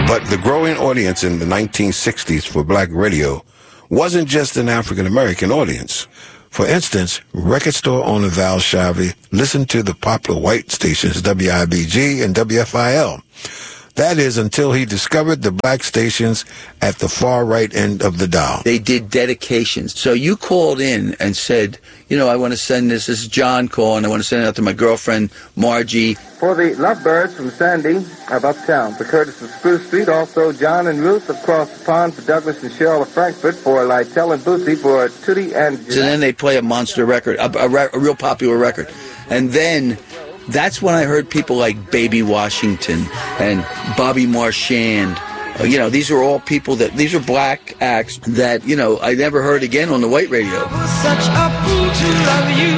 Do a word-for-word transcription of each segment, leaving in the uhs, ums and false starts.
But the growing audience in the nineteen sixties for black radio wasn't just an African-American audience. For instance, record store owner Val Shavy listened to the popular white stations W I B G and W F I L. That is, until he discovered the black stations at the far right end of the dial. They did dedications. So you called in and said, you know, I want to send this. This is John calling. I want to send it out to my girlfriend, Margie. For the Lovebirds from Sandy of Uptown, for Curtis of Spruce Street, also John and Ruth across the pond, for Douglas and Cheryl of Frankfurt, for Lytel and Bootsy, for Tootie and... So then they play a monster record, a, a, a real popular record. And then... that's when I heard people like Baby Washington and Bobby Marchand. Uh, you know, these are all people that, these are black acts that, you know, I never heard again on the white radio. I was such a fool to love you.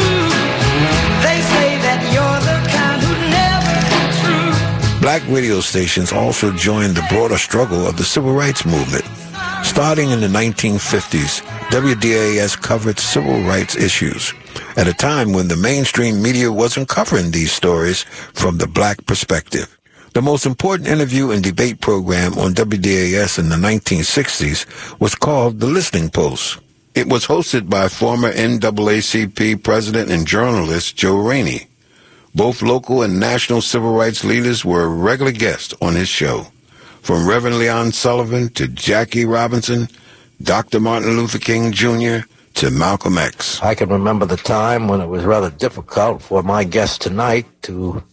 They say that you're the kind who never be true. Black radio stations also joined the broader struggle of the civil rights movement. Starting in the nineteen fifties, W D A S covered civil rights issues at a time when the mainstream media wasn't covering these stories from the black perspective. The most important interview and debate program on W D A S in the nineteen sixties was called The Listening Post. It was hosted by former N double A C P president and journalist Joe Rainey. Both local and national civil rights leaders were regular guests on his show. From Reverend Leon Sullivan to Jackie Robinson, Doctor Martin Luther King Junior to Malcolm X. I can remember the time when it was rather difficult for my guest tonight to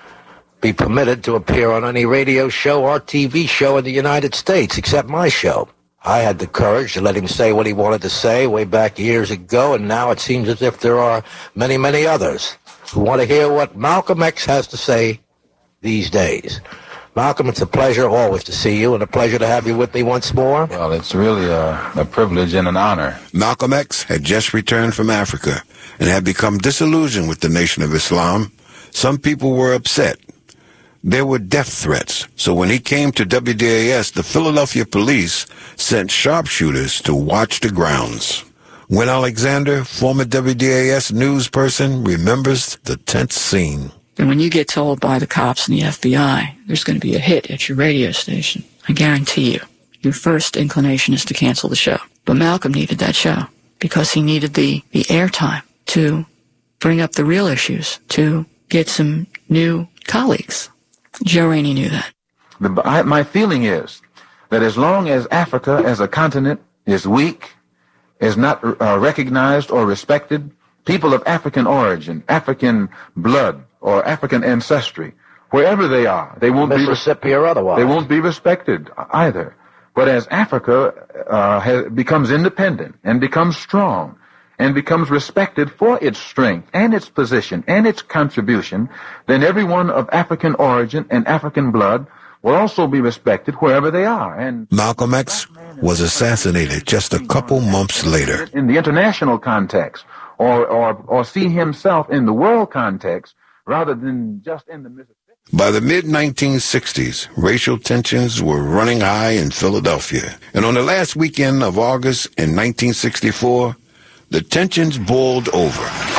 be permitted to appear on any radio show or T V show in the United States, except my show. I had the courage to let him say what he wanted to say way back years ago, and now it seems as if there are many, many others who want to hear what Malcolm X has to say these days. Malcolm, it's a pleasure always to see you, and a pleasure to have you with me once more. Well, it's really a, a privilege and an honor. Malcolm X had just returned from Africa and had become disillusioned with the Nation of Islam. Some people were upset. There were death threats. So when he came to W D A S, the Philadelphia police sent sharpshooters to watch the grounds. Win Alexander, former W D A S news person, remembers the tense scene. And when you get told by the cops and the F B I there's going to be a hit at your radio station, I guarantee you, your first inclination is to cancel the show. But Malcolm needed that show because he needed the, the airtime to bring up the real issues, to get some new colleagues. Joe Rainey knew that. The, I, my feeling is that as long as Africa as a continent is weak, is not uh, recognized or respected, people of African origin, African blood, or African ancestry, wherever they are, they won't Mississippi be or otherwise. They won't be respected either. But as Africa uh, has, becomes independent and becomes strong and becomes respected for its strength and its position and its contribution, then everyone of African origin and African blood will also be respected wherever they are. And Malcolm X was assassinated just a couple months later. In the international context, or, or, or see himself in the world context, rather than just in the Mississippi. By the mid nineteen sixties, racial tensions were running high in Philadelphia. And on the last weekend of August in nineteen sixty-four, the tensions boiled over.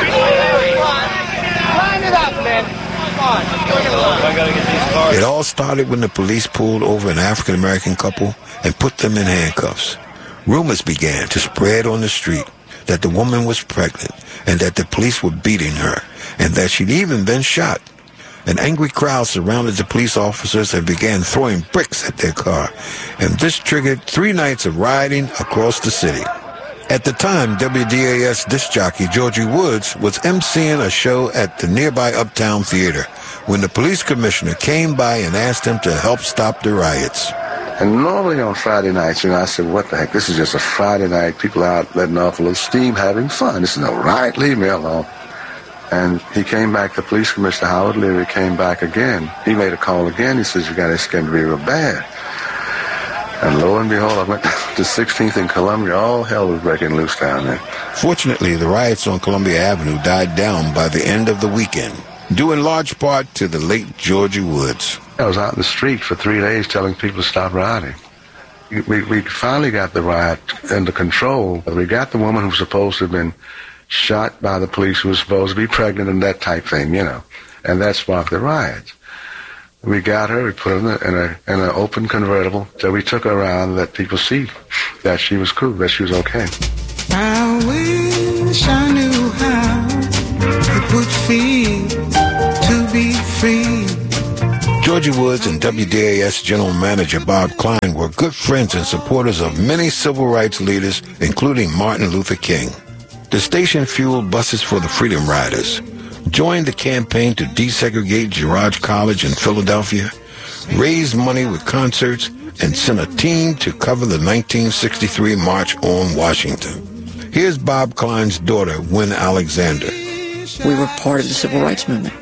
It all started when the police pulled over an African-American couple and put them in handcuffs. Rumors began to spread on the street that the woman was pregnant and that the police were beating her and that she'd even been shot. An angry crowd surrounded the police officers and began throwing bricks at their car, and this triggered three nights of rioting across the city. At the time, W D A S disc jockey Georgie Woods was emceeing a show at the nearby Uptown Theater when the police commissioner came by and asked him to help stop the riots. And normally on Friday nights, you know, I said, what the heck, this is just a Friday night, people out letting off a little steam, having fun. This is no riot, leave me alone. And he came back, the police commissioner, Howard Leary, came back again. He made a call again. He says, you got this getting to be real bad. And lo and behold, I went to sixteenth in Columbia. All hell was breaking loose down there. Fortunately, the riots on Columbia Avenue died down by the end of the weekend, due in large part to the late Georgie Woods. I was out in the street for three days telling people to stop rioting. We, we finally got the riot under control. We got the woman who was supposed to have been shot by the police, who was supposed to be pregnant and that type thing, you know. And that sparked the riots. We got her, we put her in, a, in, a, in an open convertible. So we took her around and let people see that she was cool, that she was okay. I wish I knew how it would feel to be free. Georgie Woods and W D A S General Manager Bob Klein were good friends and supporters of many civil rights leaders, including Martin Luther King. The station fueled buses for the Freedom Riders, joined the campaign to desegregate Girard College in Philadelphia, raised money with concerts, and sent a team to cover the nineteen sixty-three March on Washington. Here's Bob Klein's daughter, Wynn Alexander. We were part of the civil rights movement,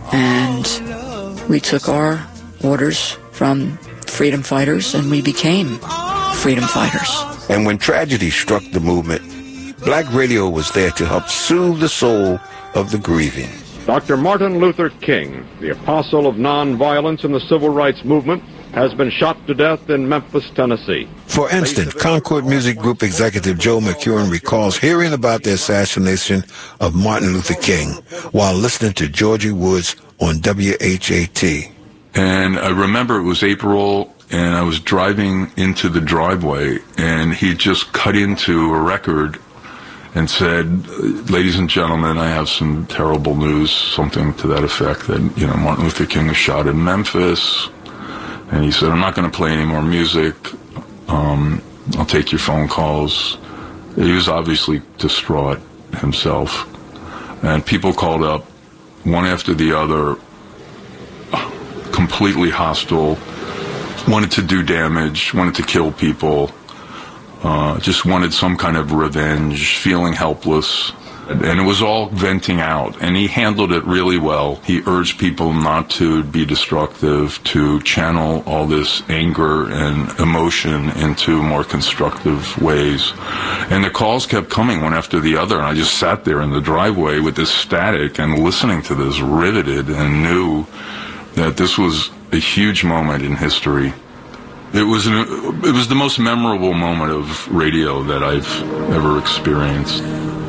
and we took our orders from freedom fighters, and we became freedom fighters. And when tragedy struck the movement, Black radio was there to help soothe the soul of the grieving. Doctor Martin Luther King, the apostle of nonviolence in the civil rights movement, has been shot to death in Memphis, Tennessee. For instance, Concord Music Group executive Joe McEwen recalls hearing about the assassination of Martin Luther King while listening to Georgie Woods on W H A T. And I remember it was April, and I was driving into the driveway, and he just cut into a record and said, "Ladies and gentlemen, I have some terrible news," something to that effect, that, you know, Martin Luther King was shot in Memphis. And he said, "I'm not going to play any more music. Um, I'll take your phone calls." He was obviously distraught himself. And people called up, one after the other, completely hostile, wanted to do damage, wanted to kill people, uh, just wanted some kind of revenge, feeling helpless. And it was all venting out, and he handled it really well. He urged people not to be destructive, to channel all this anger and emotion into more constructive ways. And the calls kept coming one after the other, and I just sat there in the driveway with this static and listening to this, riveted, and knew that this was a huge moment in history. It was an, it was the most memorable moment of radio that I've ever experienced.